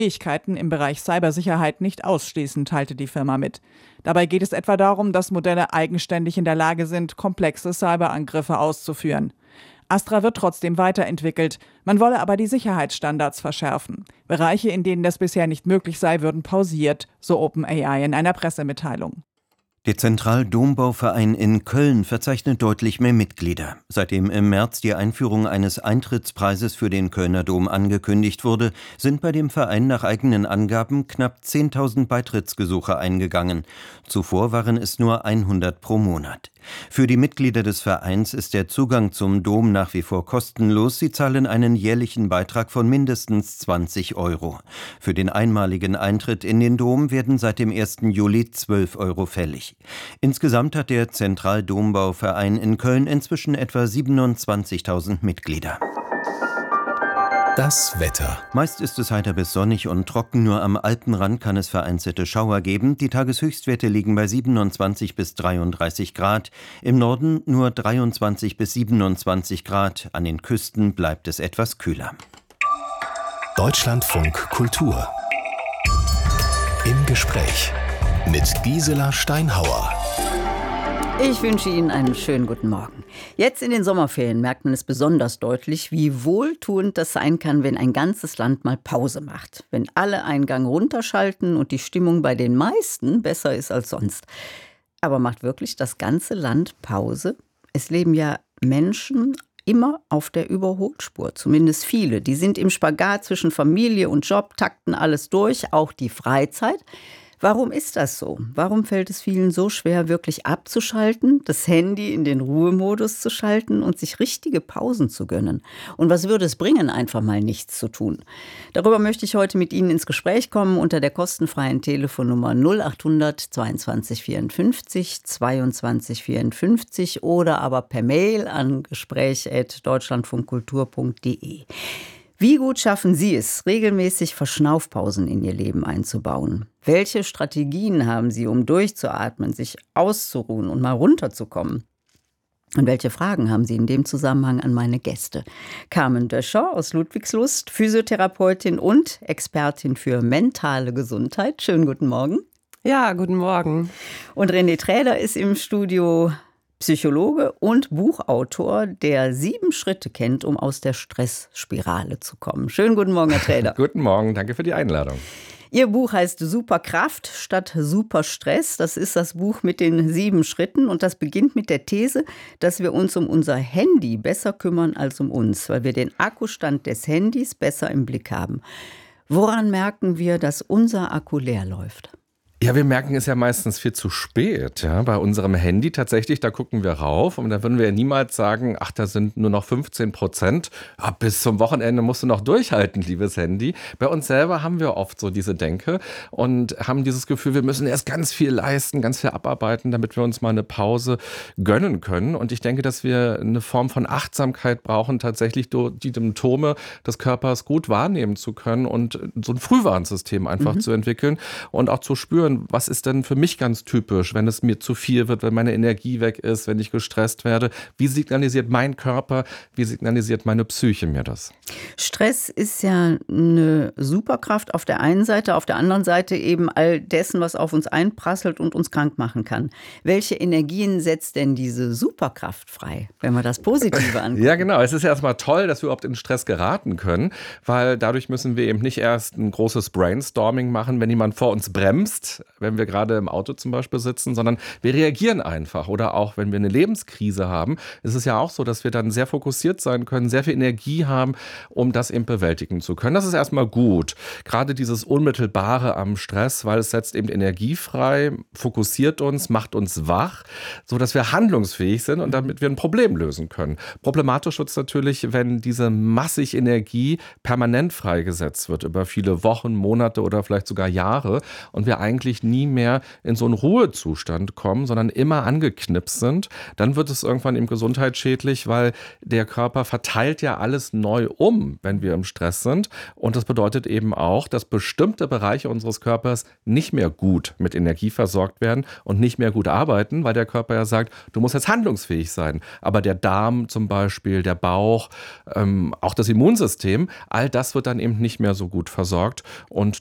Fähigkeiten im Bereich Cybersicherheit nicht ausschließen, teilte die Firma mit. Dabei geht es etwa darum, dass Modelle eigenständig in der Lage sind, komplexe Cyberangriffe auszuführen. Astra wird trotzdem weiterentwickelt. Man wolle aber die Sicherheitsstandards verschärfen. Bereiche, in denen das bisher nicht möglich sei, würden pausiert, so OpenAI in einer Pressemitteilung. Der Zentraldombauverein in Köln verzeichnet deutlich mehr Mitglieder. Seitdem im März die Einführung eines Eintrittspreises für den Kölner Dom angekündigt wurde, sind bei dem Verein nach eigenen Angaben knapp 10.000 Beitrittsgesuche eingegangen. Zuvor waren es nur 100 pro Monat. Für die Mitglieder des Vereins ist der Zugang zum Dom nach wie vor kostenlos. Sie zahlen einen jährlichen Beitrag von mindestens 20 Euro. Für den einmaligen Eintritt in den Dom werden seit dem 1. Juli 12 Euro fällig. Insgesamt hat der Zentraldombauverein in Köln inzwischen etwa 27.000 Mitglieder. Das Wetter. Meist ist es heiter bis sonnig und trocken, nur am Alpenrand kann es vereinzelte Schauer geben. Die Tageshöchstwerte liegen bei 27 bis 33 Grad. Im Norden nur 23 bis 27 Grad. An den Küsten bleibt es etwas kühler. Deutschlandfunk Kultur. Im Gespräch mit Gisela Steinhauer. Ich wünsche Ihnen einen schönen guten Morgen. Jetzt in den Sommerferien merkt man es besonders deutlich, wie wohltuend das sein kann, wenn ein ganzes Land mal Pause macht. Wenn alle einen Gang runterschalten und die Stimmung bei den meisten besser ist als sonst. Aber macht wirklich das ganze Land Pause? Es leben ja Menschen immer auf der Überholspur, zumindest viele. Die sind im Spagat zwischen Familie und Job, takten alles durch, auch die Freizeit. Warum ist das so? Warum fällt es vielen so schwer, wirklich abzuschalten, das Handy in den Ruhemodus zu schalten und sich richtige Pausen zu gönnen? Und was würde es bringen, einfach mal nichts zu tun? Darüber möchte ich heute mit Ihnen ins Gespräch kommen unter der kostenfreien Telefonnummer 0800 22 54 22 54 oder aber per Mail an gespräch@deutschlandfunkkultur.de. Wie gut schaffen Sie es, regelmäßig Verschnaufpausen in Ihr Leben einzubauen? Welche Strategien haben Sie, um durchzuatmen, sich auszuruhen und mal runterzukommen? Und welche Fragen haben Sie in dem Zusammenhang an meine Gäste? Carmen Döscher aus Ludwigslust, Physiotherapeutin und Expertin für mentale Gesundheit. Schönen guten Morgen. Ja, guten Morgen. Und René Träder ist im Studio, Psychologe und Buchautor, der 7 Schritte kennt, um aus der Stressspirale zu kommen. Schönen guten Morgen, Herr Träder. Guten Morgen, danke für die Einladung. Ihr Buch heißt Superkraft statt Superstress. Das ist das Buch mit den 7 Schritten und das beginnt mit der These, dass wir uns um unser Handy besser kümmern als um uns, weil wir den Akkustand des Handys besser im Blick haben. Woran merken wir, dass unser Akku leer läuft? Ja, wir merken es ja meistens viel zu spät. Ja, bei unserem Handy tatsächlich, da gucken wir rauf und da würden wir ja niemals sagen, ach, da sind nur noch 15%. Ja, bis zum Wochenende musst du noch durchhalten, liebes Handy. Bei uns selber haben wir oft so diese Denke und haben dieses Gefühl, wir müssen erst ganz viel leisten, ganz viel abarbeiten, damit wir uns mal eine Pause gönnen können. Und ich denke, dass wir eine Form von Achtsamkeit brauchen, tatsächlich die Symptome des Körpers gut wahrnehmen zu können und so ein Frühwarnsystem einfach zu entwickeln und auch zu spüren, was ist denn für mich ganz typisch, wenn es mir zu viel wird, wenn meine Energie weg ist, wenn ich gestresst werde? Wie signalisiert mein Körper, wie signalisiert meine Psyche mir das? Stress ist ja eine Superkraft auf der einen Seite, auf der anderen Seite eben all dessen, was auf uns einprasselt und uns krank machen kann. Welche Energien setzt denn diese Superkraft frei, wenn wir das Positive angucken? Ja, genau. Es ist ja erstmal toll, dass wir überhaupt in Stress geraten können, weil dadurch müssen wir eben nicht erst ein großes Brainstorming machen, wenn jemand vor uns bremst, wenn wir gerade im Auto zum Beispiel sitzen, sondern wir reagieren einfach. Oder auch, wenn wir eine Lebenskrise haben, ist es ja auch so, dass wir dann sehr fokussiert sein können, sehr viel Energie haben, um das eben bewältigen zu können. Das ist erstmal gut. Gerade dieses Unmittelbare am Stress, weil es setzt eben Energie frei, fokussiert uns, macht uns wach, sodass wir handlungsfähig sind und damit wir ein Problem lösen können. Problematisch wird es natürlich, wenn diese massig Energie permanent freigesetzt wird, über viele Wochen, Monate oder vielleicht sogar Jahre und wir eigentlich eigentlich nie mehr in so einen Ruhezustand kommen, sondern immer angeknipst sind, dann wird es irgendwann eben gesundheitsschädlich, weil der Körper verteilt ja alles neu um, wenn wir im Stress sind. Und das bedeutet eben auch, dass bestimmte Bereiche unseres Körpers nicht mehr gut mit Energie versorgt werden und nicht mehr gut arbeiten, weil der Körper ja sagt, du musst jetzt handlungsfähig sein. Aber der Darm zum Beispiel, der Bauch, auch das Immunsystem, all das wird dann eben nicht mehr so gut versorgt. Und